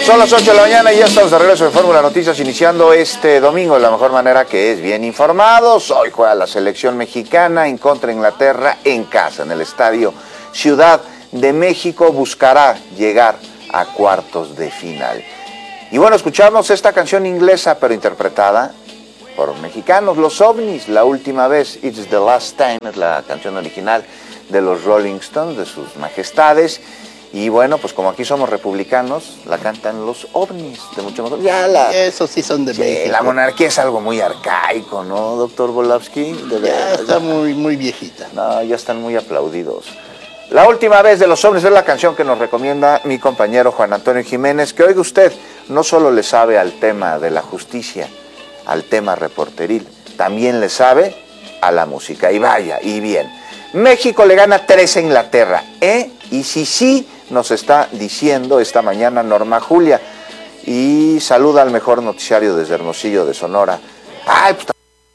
Son las 8 de la mañana y ya estamos de regreso en Fórmula Noticias, iniciando este domingo de la mejor manera, que es bien informados. Hoy juega la selección mexicana en contra de Inglaterra en casa, en el Estadio Ciudad de México. Buscará llegar a cuartos de final. Y bueno, escuchamos esta canción inglesa, pero interpretada por mexicanos, los OVNIs, La Última Vez, It's the Last Time, es la canción original de los Rolling Stones, de sus majestades. Y bueno, pues como aquí somos republicanos, la cantan los OVNIs de mucho mejor. Eso sí son de México. La monarquía es algo muy arcaico, ¿no, doctor Volavsky? Ya está muy viejita. No, ya están muy aplaudidos. La Última Vez de los OVNIs es la canción que nos recomienda mi compañero Juan Antonio Jiménez, que oiga usted, no solo le sabe al tema de la justicia, al tema reporteril, también le sabe a la música. Y vaya, y bien. México le gana 3 a Inglaterra, Y sí, nos está diciendo esta mañana Norma Julia. Y saluda al mejor noticiario desde Hermosillo de Sonora. Ay, pues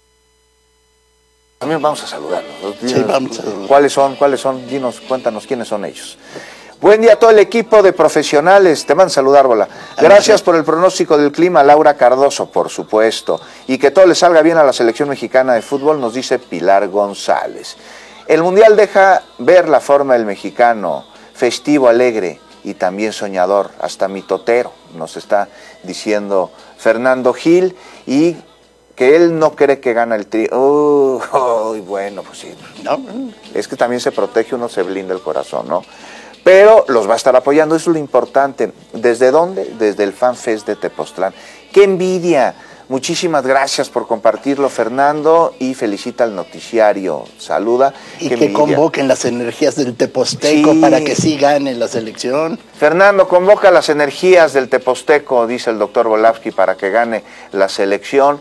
también vamos a saludarlos. Sí, vamos a saludar. ¿Cuáles son? Dinos, cuéntanos quiénes son ellos. Buen día a todo el equipo de profesionales. Te mando saludar, Bola. Gracias por el pronóstico del clima, Laura Cardoso, por supuesto. Y que todo le salga bien a la selección mexicana de fútbol, nos dice Pilar González. El Mundial deja ver la forma del mexicano, festivo, alegre y también soñador, hasta mitotero, nos está diciendo Fernando Gil, y que él no cree que gana el tri. Bueno, pues sí. No. Es que también se protege, uno se blinda el corazón, ¿no? Pero los va a estar apoyando, eso es lo importante. ¿Desde dónde? Desde el FanFest de Tepoztlán. ¡Qué envidia! Muchísimas gracias por compartirlo, Fernando, y felicita al noticiario. Saluda. Y que convoquen las energías del Teposteco, sí, para que sí gane la selección. Fernando, convoca las energías del Teposteco, dice el doctor Volavsky, para que gane la selección.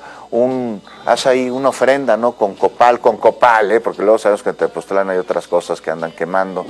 Haz ahí una ofrenda, ¿no? Con copal, porque luego sabemos que en Tepoztlán hay otras cosas que andan quemando.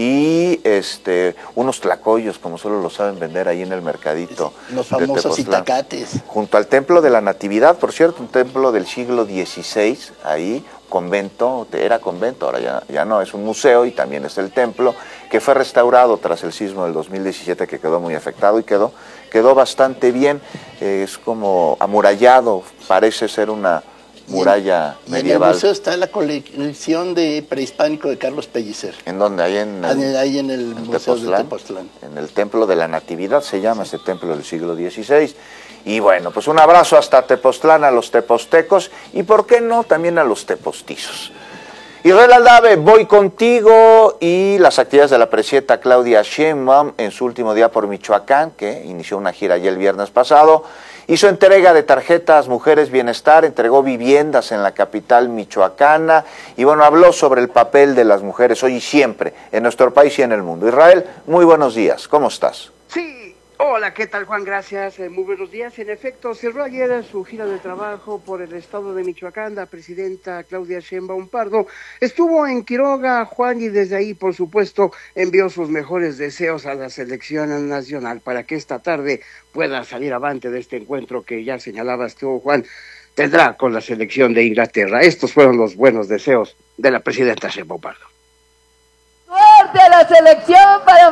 Y unos tlacoyos, como solo lo saben vender ahí en el mercadito. Los famosos itacates. Junto al Templo de la Natividad, por cierto, un templo del siglo XVI, ahí, convento, era convento, ahora ya no, es un museo y también es el templo, que fue restaurado tras el sismo del 2017, que quedó muy afectado y quedó bastante bien, es como amurallado, parece ser una muralla medieval. En el museo está la colección de prehispánico de Carlos Pellicer. ¿En dónde? Ahí en el Museo de Tepoztlán. En el Templo de la Natividad se llama, sí, ese templo del siglo XVI. Y bueno, pues un abrazo hasta Tepoztlán, a los tepostecos, y por qué no, también a los tepostizos. Israel Aldave, voy contigo, y las actividades de la presidenta Claudia Sheinbaum en su último día por Michoacán, que inició una gira ya el viernes pasado, hizo entrega de tarjetas Mujeres Bienestar, entregó viviendas en la capital michoacana, y bueno, habló sobre el papel de las mujeres hoy y siempre, en nuestro país y en el mundo. Israel, muy buenos días, ¿cómo estás? Sí. Hola, ¿qué tal, Juan? Gracias, muy buenos días. En efecto, cerró ayer su gira de trabajo por el estado de Michoacán. La presidenta Claudia Sheinbaum Pardo estuvo en Quiroga, Juan, y desde ahí, por supuesto, envió sus mejores deseos a la selección nacional para que esta tarde pueda salir avante de este encuentro que ya señalabas tú, Juan, tendrá con la selección de Inglaterra. Estos fueron los buenos deseos de la presidenta Sheinbaum Pardo. ¡Suerte a la selección para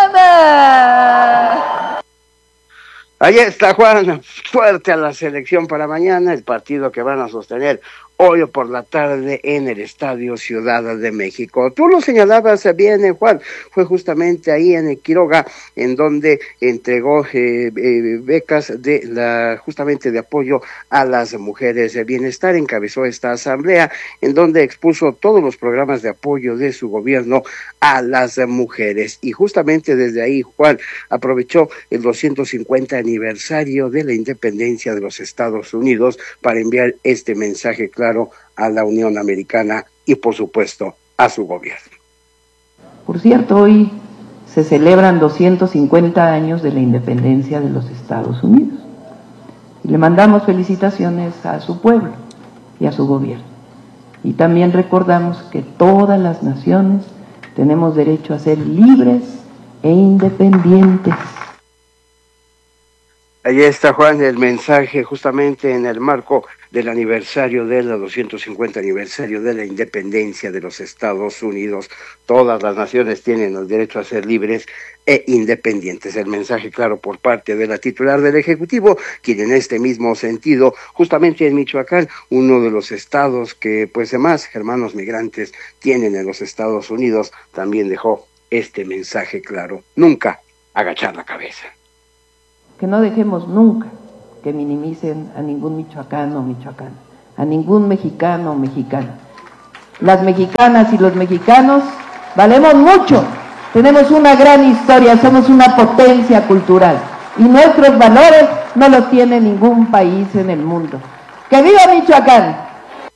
mañana! Ahí está, Juan, fuerte a la selección para mañana, el partido que van a sostener hoy por la tarde en el Estadio Ciudad de México. Tú lo señalabas bien, Juan, fue justamente ahí en Quiroga en donde entregó becas justamente de apoyo a las mujeres de bienestar, encabezó esta asamblea en donde expuso todos los programas de apoyo de su gobierno a las mujeres, y justamente desde ahí, Juan, aprovechó el 250 aniversario de la independencia de los Estados Unidos para enviar este mensaje claro a la Unión Americana y, por supuesto, a su gobierno. Por cierto, hoy se celebran 250 años de la independencia de los Estados Unidos. Y le mandamos felicitaciones a su pueblo y a su gobierno. Y también recordamos que todas las naciones tenemos derecho a ser libres e independientes. Ahí está, Juan, el mensaje justamente en el marco del aniversario del 250 aniversario de la independencia de los Estados Unidos. Todas las naciones tienen el derecho a ser libres e independientes. El mensaje claro por parte de la titular del Ejecutivo, quien en este mismo sentido, justamente en Michoacán, uno de los estados que pues más hermanos migrantes tienen en los Estados Unidos, también dejó este mensaje claro: nunca agachar la cabeza. Que no dejemos nunca que minimicen a ningún michoacano o michoacana, a ningún mexicano o mexicana. Las mexicanas y los mexicanos valemos mucho, tenemos una gran historia, somos una potencia cultural y nuestros valores no los tiene ningún país en el mundo. ¡Que viva Michoacán!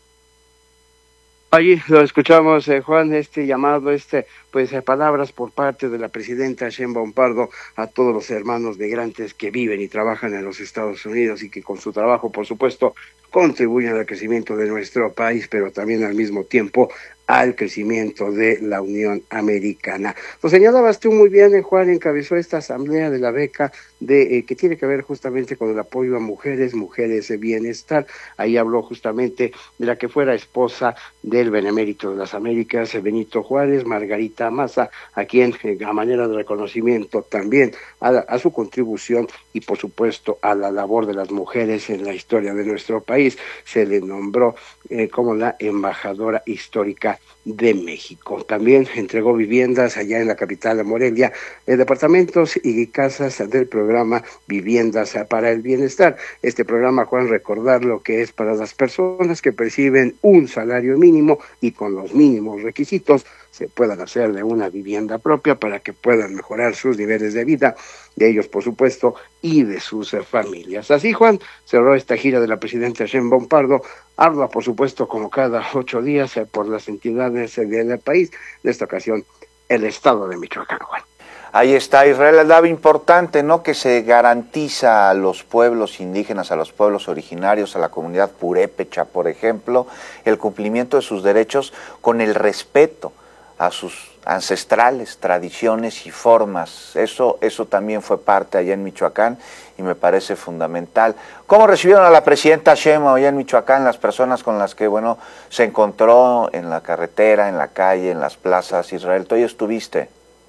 Allí lo escuchamos, Juan, este llamado, palabras por parte de la presidenta Sheinbaum Pardo a todos los hermanos migrantes que viven y trabajan en los Estados Unidos y que con su trabajo, por supuesto, contribuyen al crecimiento de nuestro país, pero también al mismo tiempo al crecimiento de la Unión Americana. Lo señalabas tú muy bien, Juan, encabezó esta asamblea de la beca que tiene que ver justamente con el apoyo a mujeres de bienestar. Ahí habló justamente de la que fuera esposa del benemérito de las Américas, Benito Juárez, Margarita Maza, a quien a manera de reconocimiento también a su contribución y por supuesto a la labor de las mujeres en la historia de nuestro país, se le nombró como la embajadora histórica de México. También entregó viviendas allá en la capital de Morelia, departamentos y casas del programa Viviendas para el Bienestar. Este programa, Juan, recordar lo que es para las personas que perciben un salario mínimo y con los mínimos requisitos se puedan hacer de una vivienda propia para que puedan mejorar sus niveles de vida, de ellos por supuesto, y de sus familias. Así, Juan, cerró esta gira de la presidenta Sheinbaum Pardo, ardua por supuesto como cada 8 días por las entidades del país, en esta ocasión el estado de Michoacán, Juan. Ahí está, Israel Aldave, importante, ¿no?, que se garantiza a los pueblos indígenas, a los pueblos originarios, a la comunidad purépecha, por ejemplo, el cumplimiento de sus derechos con el respeto a sus ancestrales tradiciones y formas. Eso también fue parte allá en Michoacán y me parece fundamental. ¿Cómo recibieron a la presidenta Sheinbaum allá en Michoacán las personas con las que, bueno, se encontró en la carretera, en la calle, en las plazas? Israel, tú ya estuviste.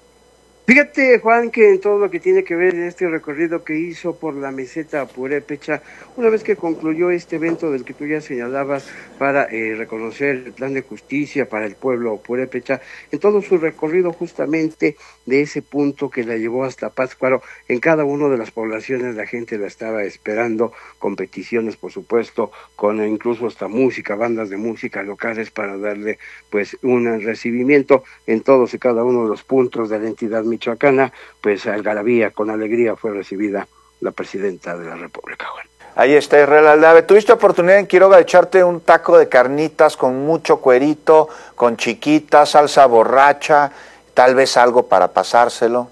Fíjate, Juan, que en todo lo que tiene que ver en este recorrido que hizo por la meseta purépecha, una vez que concluyó este evento del que tú ya señalabas para reconocer el plan de justicia para el pueblo purépecha, en todo su recorrido justamente de ese punto que la llevó hasta Pátzcuaro, en cada una de las poblaciones la gente la estaba esperando, con peticiones, por supuesto, con incluso hasta música, bandas de música locales para darle pues un recibimiento en todos y cada uno de los puntos de la entidad michoacana. Pues algarabía, con alegría fue recibida la presidenta de la República, Juan. Ahí está Israel Aldave. ¿Tuviste oportunidad en Quiroga de echarte un taco de carnitas con mucho cuerito, con chiquita, salsa borracha, tal vez algo para pasárselo?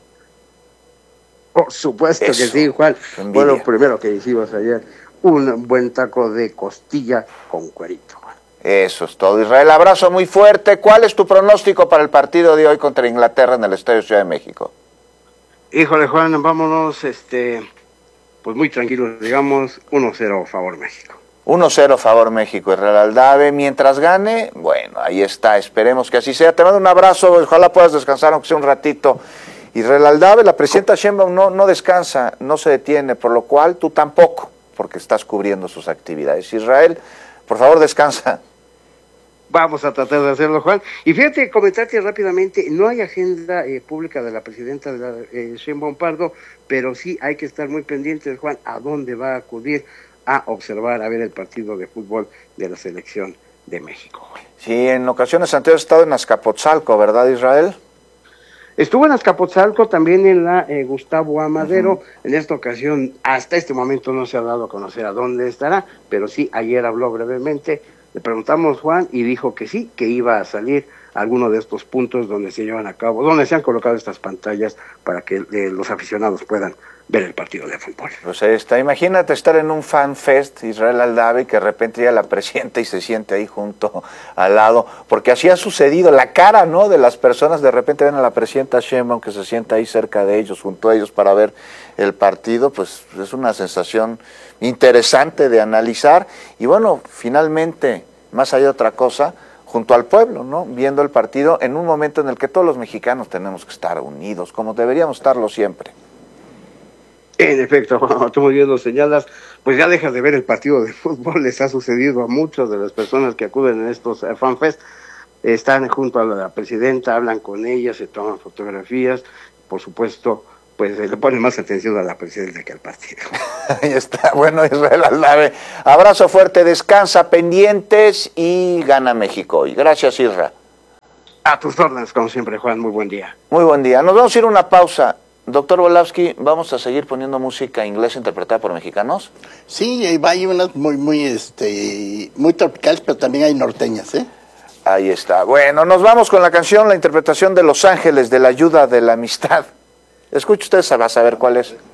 Por supuesto que sí, Juan. Fue lo primero que hicimos ayer, un buen taco de costilla con cuerito, Juan. Eso es todo, Israel. Abrazo muy fuerte. ¿Cuál es tu pronóstico para el partido de hoy contra Inglaterra en el Estadio Ciudad de México? Híjole, Juan, vámonos, pues muy tranquilos, digamos, 1-0 favor México. 1-0 favor México, Israel Aldave. Mientras gane, bueno, ahí está, esperemos que así sea. Te mando un abrazo, ojalá puedas descansar aunque sea un ratito. Israel Aldave, la presidenta Sheinbaum no descansa, no se detiene, por lo cual tú tampoco, porque estás cubriendo sus actividades. Israel, por favor, descansa. Vamos a tratar de hacerlo, Juan. Y fíjate, comentarte rápidamente, no hay agenda pública de la presidenta de la Sheinbaum Pardo, pero sí hay que estar muy pendientes, Juan, a dónde va a acudir a observar, a ver el partido de fútbol de la selección de México, Juan. Sí, en ocasiones anteriores he estado en Azcapotzalco, ¿verdad, Israel? Estuvo en Azcapotzalco, también en la Gustavo Amadero. En esta ocasión, hasta este momento no se ha dado a conocer a dónde estará, pero sí, ayer habló brevemente. Le preguntamos, Juan, y dijo que sí, que iba a salir a alguno de estos puntos donde se llevan a cabo, donde se han colocado estas pantallas para que los aficionados puedan ver el partido de fútbol. Pues imagínate estar en un fan fest, Israel Aldave, y que de repente llega la presidenta y se siente ahí junto al lado, porque así ha sucedido, la cara, ¿no?, de las personas, de repente ven a la presidenta Sheinbaum que se sienta ahí cerca de ellos, junto a ellos para ver el partido, pues es una sensación interesante de analizar, y bueno, finalmente, más allá de otra cosa, junto al pueblo, ¿no?, viendo el partido en un momento en el que todos los mexicanos tenemos que estar unidos, como deberíamos estarlo siempre. En efecto, tú muy bien lo señalas, pues ya dejas de ver el partido de fútbol, les ha sucedido a muchas de las personas que acuden a estos fanfest, están junto a la presidenta, hablan con ella, se toman fotografías, por supuesto, pues le ponen más atención a la presidenta que al partido. Ahí está, bueno, Israel Aldave, abrazo fuerte, descansa, pendientes y gana México hoy. Gracias, Isra. A tus órdenes, como siempre, Juan, muy buen día. Muy buen día, nos vamos a ir a una pausa. Doctor Volavsky, ¿vamos a seguir poniendo música inglesa interpretada por mexicanos? Sí, hay unas muy tropicales, pero también hay norteñas, ¿eh? Ahí está. Bueno, nos vamos con la canción, la interpretación de Los Ángeles, de la ayuda, de la amistad. Escuche usted, va a saber cuál es.